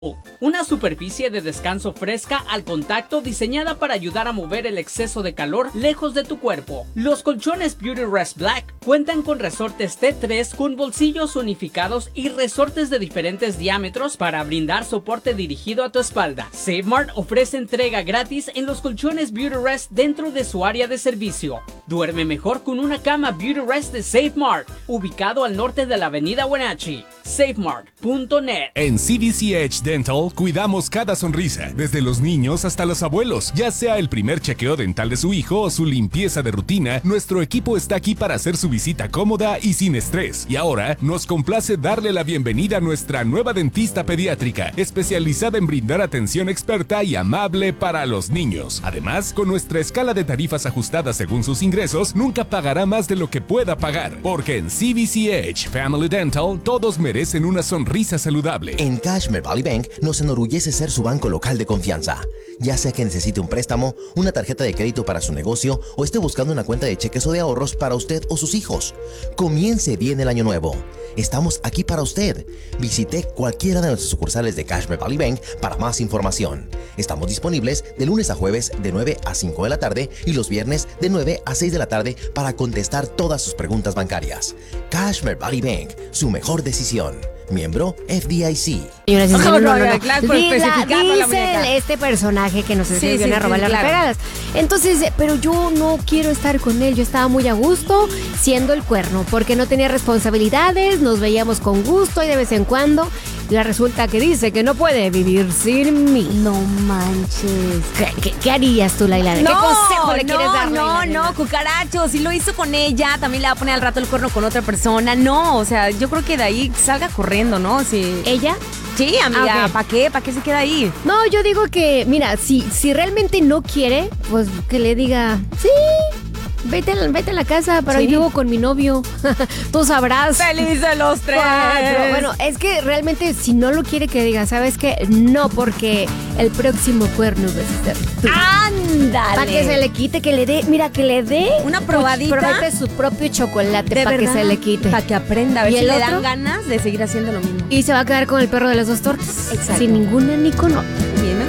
Una superficie de descanso fresca al contacto diseñada para ayudar a mover el exceso de calor lejos de tu cuerpo. Los colchones Beautyrest Black cuentan con resortes T3 con bolsillos unificados y resortes de diferentes diámetros para brindar soporte dirigido a tu espalda. SafeMart ofrece entrega gratis en los colchones Beautyrest dentro de su área de servicio. Duerme mejor con una cama Beautyrest de SafeMart, ubicado al norte de la avenida Wenatchee. SafeMart.net. En CVC Edge Dental cuidamos cada sonrisa, desde los niños hasta los abuelos. Ya sea el primer chequeo dental de su hijo o su limpieza de rutina, nuestro equipo está aquí para hacer su visita cómoda y sin estrés. Y ahora nos complace darle la bienvenida a nuestra nueva dentista pediátrica, especializada en brindar atención experta y amable para los niños. Además, con nuestra escala de tarifas ajustada según sus ingresos, nunca pagará más de lo que pueda pagar, porque en CVC Edge Family Dental todos merecen una sonrisa saludable. En Cashmere Valley Bank nos enorgullece ser su banco local de confianza. Ya sea que necesite un préstamo, una tarjeta de crédito para su negocio o esté buscando una cuenta de cheques o de ahorros para usted o sus hijos. Comience bien el año nuevo. Estamos aquí para usted. Visite cualquiera de nuestras sucursales de Cashmere Valley Bank para más información. Estamos disponibles de lunes a jueves de 9 a 5 de la tarde y los viernes de 9 a 6 de la tarde para contestar todas sus preguntas bancarias. Cashmere Valley Bank, su mejor decisión. Miembro FDIC. Dice este personaje que nos escribió a robar las pegadas. Entonces, pero yo no quiero estar con él. Yo estaba muy a gusto siendo el cuerno porque no tenía responsabilidades, nos veíamos con gusto y de vez en cuando. Ya resulta que dice que no puede vivir sin mí. No manches. ¿Qué harías tú, Laila? ¿Qué consejo le quieres dar? No, cucaracho. Si lo hizo con ella, también le va a poner al rato el cuerno con otra persona. No, o sea, yo creo que de ahí salga corriendo, ¿no? Si... ¿Ella? Sí, amiga. Okay. ¿Para qué? ¿Para qué se queda ahí? No, yo digo que, mira, si realmente no quiere, pues que le diga, sí, vete a la casa, pero ahí vivo con mi novio. Tú sabrás. ¡Felices los tres! Bueno, es que realmente si no lo quiere que diga, ¿sabes qué? No, porque el próximo cuerno va a ser tú. ¡Ándale! Para que se le quite, que le dé una probadita. Pruébate su propio chocolate para que se le quite. Para que aprenda, a ver si le dan ganas de seguir haciendo lo mismo. Y se va a quedar con el perro de las dos tortas. Exacto. Sin ninguna ni con otra. Bien,